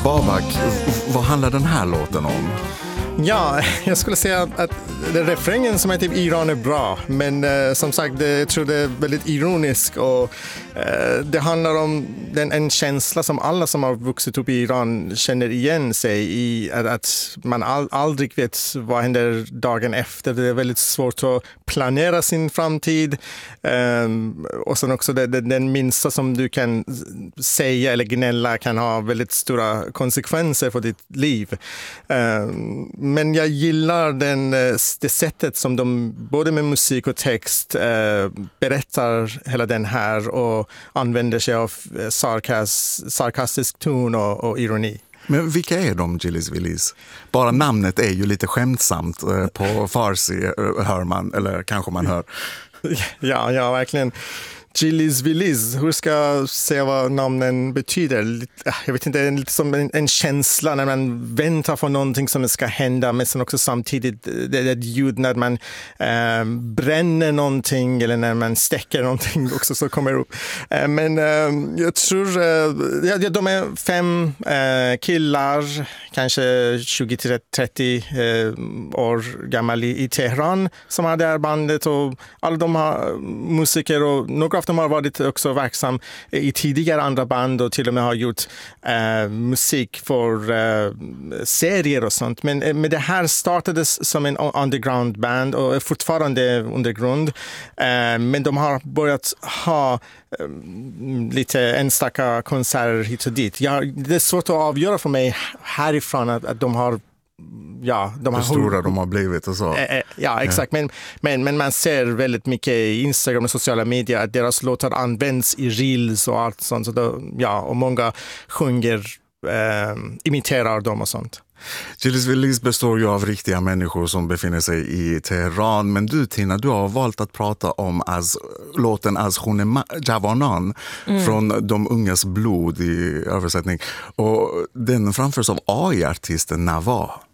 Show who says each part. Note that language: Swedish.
Speaker 1: Babak, vad handlar den här låten om?
Speaker 2: Ja, jag skulle säga att den refrängen som är typ Iran är bra, men som sagt, jag tror det är väldigt ironisk och det handlar om en känsla som alla som har vuxit upp i Iran känner igen sig i, att man aldrig vet vad händer dagen efter. Det är väldigt svårt att planera sin framtid och sen också den minsta som du kan säga eller gnälla kan ha väldigt stora konsekvenser för ditt liv. Men jag gillar det sättet som de både med musik och text berättar hela den här och använder sig av sarkastisk ton och ironi.
Speaker 1: Men vilka är de, Gillis Willis? Bara namnet är ju lite skämtsamt på farsi, hör man, eller kanske man hör.
Speaker 2: Ja, verkligen. Gillis Willis, hur ska jag säga vad namnen betyder? Jag vet inte, det är lite som en känsla när man väntar på någonting som ska hända, men sen också samtidigt det är ett ljud när man bränner någonting eller när man stäcker någonting också så kommer upp. Men jag tror de är 5 killar, kanske 20-30 år gamla i Teheran som har det här bandet och alla de har musiker och några av dem har varit också verksam i tidigare andra band och till och med har gjort musik för serier och sånt. Men det här startades som en underground band och är fortfarande undergrund. Men de har börjat ha lite enstaka konserter hit och dit. Det är svårt att avgöra för mig härifrån att de har hur
Speaker 1: stora de har blivit och så.
Speaker 2: Ja, exakt. Men man ser väldigt mycket i Instagram och sociala medier att deras låtar används i reels och allt sånt. Och många sjunger, imiterar dem och sånt.
Speaker 1: Gillis Willis består ju av riktiga människor som befinner sig i Teheran. Men du, Tina, du har valt att prata om låten Az Khune Javanan från De ungas blod i översättning. Och den framförs av AI-artisten Nava.